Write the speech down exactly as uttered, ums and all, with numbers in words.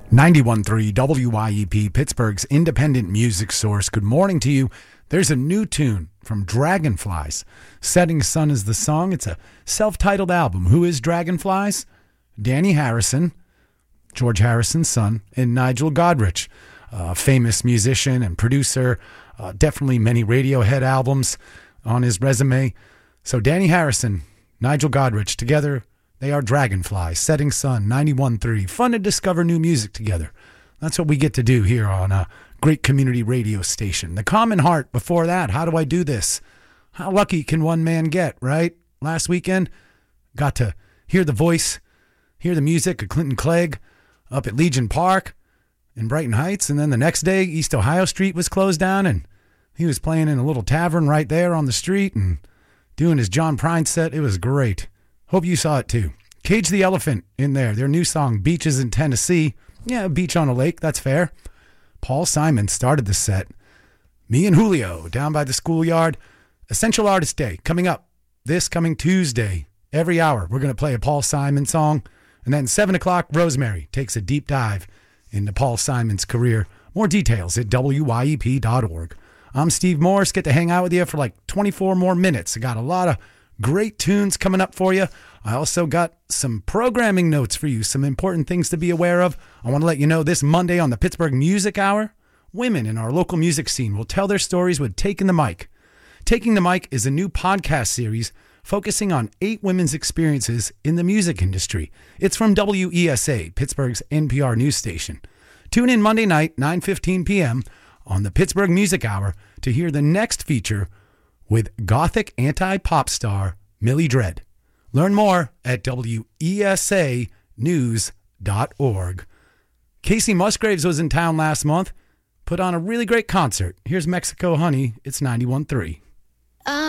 ninety-one point three W Y E P, Pittsburgh's independent music source. Good morning to you. There's a new tune from Dragonflies. Setting Sun is the song. It's a self-titled album. Who is Dragonflies? Danny Harrison, George Harrison's son, and Nigel Godrich, a famous musician and producer. Uh, definitely many Radiohead albums on his resume. So Danny Harrison, Nigel Godrich, together they are Dragonflies. Setting Sun, ninety-one point three. Fun to discover new music together. That's what we get to do here on a great community radio station. The Common Heart before that. How do I do this? How lucky can one man get, right? Last weekend, got to hear the voice, hear the music of Clinton Clegg up at Legion Park in Brighton Heights. And then the next day, East Ohio Street was closed down, and he was playing in a little tavern right there on the street and doing his John Prine set. It was great. Hope you saw it too. Cage the Elephant in there. Their new song, Beaches in Tennessee. Yeah, beach on a lake. That's fair. Paul Simon started the set. Me and Julio down by the schoolyard. Essential Artist Day coming up this coming Tuesday. Every hour, we're going to play a Paul Simon song. And then seven o'clock, Rosemary takes a deep dive into Paul Simon's career. More details at W Y E P dot org. I'm Steve Morris. Get to hang out with you for like twenty-four more minutes. I got a lot of great tunes coming up for you. I also got some programming notes for you, some important things to be aware of. I want to let you know this Monday on the Pittsburgh Music Hour, women in our local music scene will tell their stories with Taking the Mic. Taking the Mic is a new podcast series focusing on eight women's experiences in the music industry. It's from W E S A, Pittsburgh's N P R news station. Tune in Monday night, nine fifteen p.m. on the Pittsburgh Music Hour to hear the next feature with Gothic anti-pop star Millie Dredd. Learn more at W E S A news dot org. Casey Musgraves was in town last month, put on a really great concert. Here's Mexico Honey. It's ninety-one point three.